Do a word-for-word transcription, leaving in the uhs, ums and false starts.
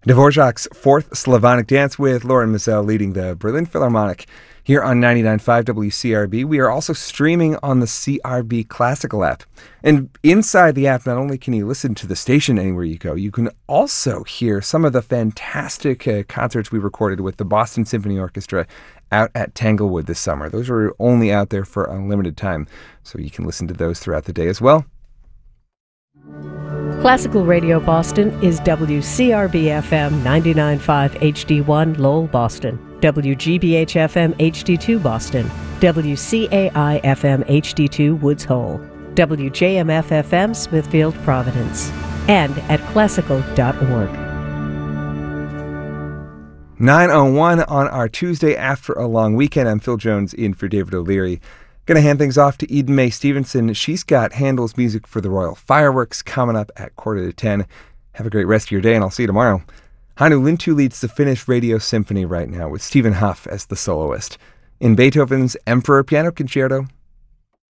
Dvorak's Fourth Slavonic Dance with Lauren Mazel leading the Berlin Philharmonic here on ninety-nine point five W C R B. We are also streaming on the C R B Classical app. And inside the app, not only can you listen to the station anywhere you go, you can also hear some of the fantastic uh, concerts we recorded with the Boston Symphony Orchestra out at Tanglewood this summer. Those are only out there for a limited time, so you can listen to those throughout the day as well. Classical Radio Boston is W C R B F M ninety-nine point five H D one Lowell, Boston, W G B H F M H D two Boston, W C A I F M H D two Woods Hole, W J M F F M Smithfield, Providence, and at classical dot org. nine oh one on our Tuesday after a long weekend. I'm Phil Jones in for David O'Leary. Going to hand things off to Eden Mae Stevenson. She's got Handel's music for the Royal Fireworks coming up at quarter to ten. Have a great rest of your day, and I'll see you tomorrow. Hannu Lintu leads the Finnish Radio Symphony right now with Stephen Huff as the soloist. In Beethoven's Emperor Piano Concerto,